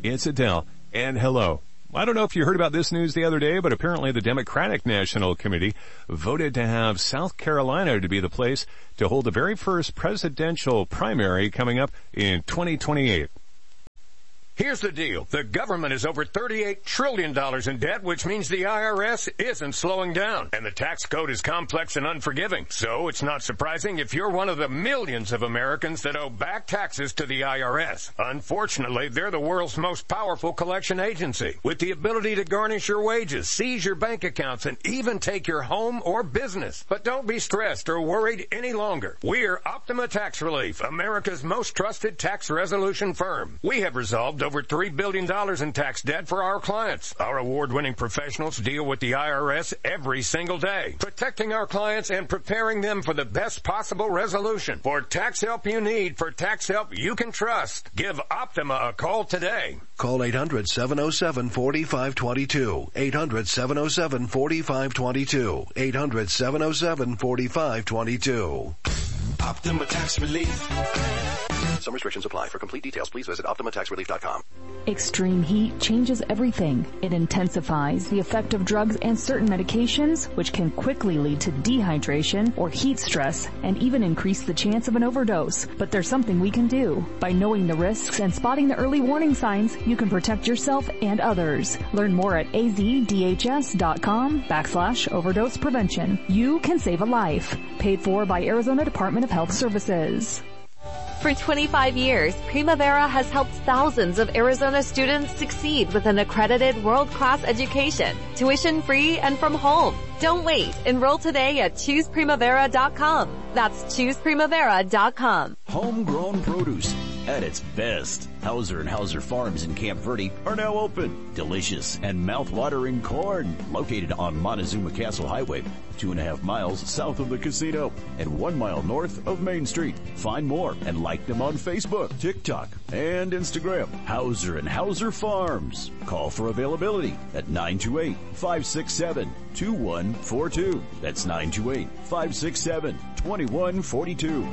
It's Adele. And hello. I don't know if you heard about this news the other day, but apparently the Democratic National Committee voted to have South Carolina to be the place to hold the very first presidential primary coming up in 2028. Here's the deal. The government is over $38 trillion in debt, which means the IRS isn't slowing down. And the tax code is complex and unforgiving. So it's not surprising if you're one of the millions of Americans that owe back taxes to the IRS. Unfortunately, they're the world's most powerful collection agency, with the ability to garnish your wages, seize your bank accounts, and even take your home or business. But don't be stressed or worried any longer. We're Optima Tax Relief, America's most trusted tax resolution firm. We have resolved over $3 billion in tax debt for our clients. Our award-winning professionals deal with the IRS every single day, protecting our clients and preparing them for the best possible resolution. For tax help you need, for tax help you can trust, give Optima a call today. Call 800-707-4522. 800-707-4522. 800-707-4522. Optima Tax Relief. Some restrictions apply. For complete details, please visit OptimaTaxRelief.com. Extreme heat changes everything. It intensifies the effect of drugs and certain medications, which can quickly lead to dehydration or heat stress and even increase the chance of an overdose. But there's something we can do. By knowing the risks and spotting the early warning signs, you can protect yourself and others. Learn more at azdhs.com/overdose prevention. You can save a life. Paid for by Arizona Department of Health Services. For 25 years, Primavera has helped thousands of Arizona students succeed with an accredited world-class education, tuition-free and from home. Don't wait. Enroll today at ChoosePrimavera.com. That's ChoosePrimavera.com. Homegrown produce at its best. Hauser & Hauser Farms in Camp Verde are now open. Delicious and mouth-watering corn located on Montezuma Castle Highway, 2.5 miles south of the casino and 1 mile north of Main Street. Find more and like them on Facebook, TikTok, and Instagram. Hauser & Hauser Farms. Call for availability at 928-567-2142. That's 928-567-2142.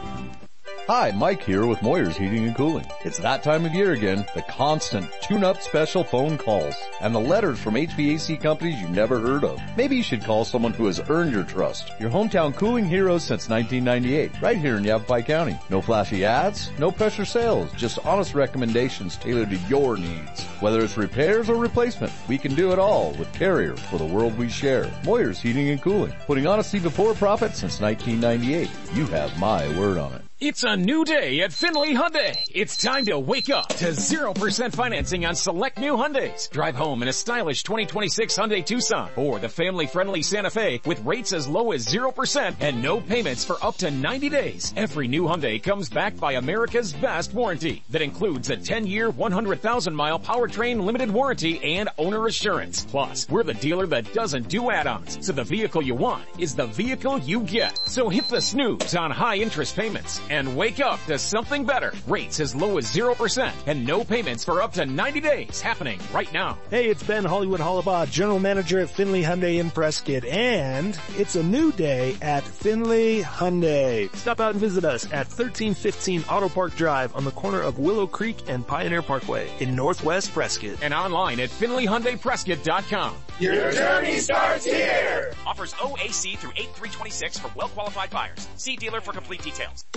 Hi, Mike here with Moyers Heating and Cooling. It's that time of year again, the constant tune-up special phone calls and the letters from HVAC companies you've never heard of. Maybe you should call someone who has earned your trust. Your hometown cooling heroes since 1998, right here in Yavapai County. No flashy ads, no pressure sales, just honest recommendations tailored to your needs. Whether it's repairs or replacement, we can do it all with Carrier for the world we share. Moyers Heating and Cooling, putting honesty before profit since 1998. You have my word on it. It's a new day at Findlay Hyundai. It's time to wake up to 0% financing on select new Hyundais. Drive home in a stylish 2026 Hyundai Tucson or the family-friendly Santa Fe with rates as low as 0% and no payments for up to 90 days. Every new Hyundai comes backed by America's best warranty that includes a 10-year, 100,000-mile powertrain limited warranty and owner assurance. Plus, we're the dealer that doesn't do add-ons, so the vehicle you want is the vehicle you get. So hit the snooze on high interest payments and wake up to something better. Rates as low as 0% and no payments for up to 90 days happening right now. Hey, it's Ben Hollywood Hollabaugh, General Manager at Findlay Hyundai in Prescott, and it's a new day at Findlay Hyundai. Stop out and visit us at 1315 Auto Park Drive on the corner of Willow Creek and Pioneer Parkway in Northwest Prescott. And online at FindlayHyundaiPrescott.com. Your journey starts here! Offers OAC through 8/3/26 for well-qualified buyers. See dealer for complete details.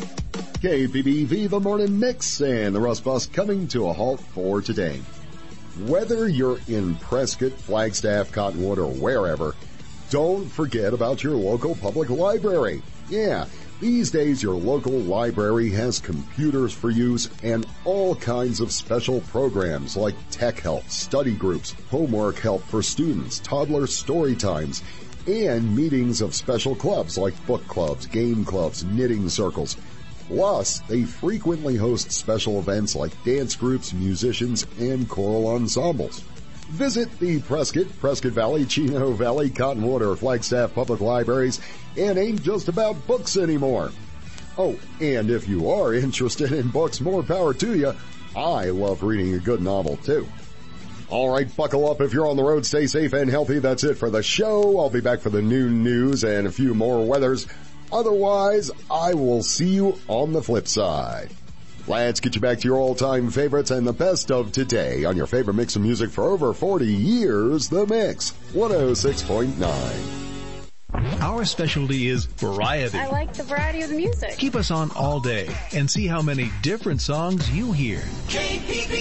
KPBV, the morning mix, and the Rust Bus coming to a halt for today. Whether you're in Prescott, Flagstaff, Cottonwood, or wherever, don't forget about your local public library. Yeah, these days your local library has computers for use and all kinds of special programs like tech help, study groups, homework help for students, toddler story times, and meetings of special clubs like book clubs, game clubs, knitting circles. Plus, they frequently host special events like dance groups, musicians, and choral ensembles. Visit the Prescott Valley, Chino Valley, Cottonwood, or Flagstaff public libraries and ain't just about books anymore. Oh, and if you are interested in books, more power to you. I love reading a good novel, too. All right, buckle up if you're on the road. Stay safe and healthy. That's it for the show. I'll be back for the noon news and a few more weathers. Otherwise, I will see you on the flip side. Let's get you back to your all-time favorites and the best of today on your favorite mix of music for over 40 years, The Mix, 106.9. Our specialty is variety. I like the variety of the music. Keep us on all day and see how many different songs you hear. KPP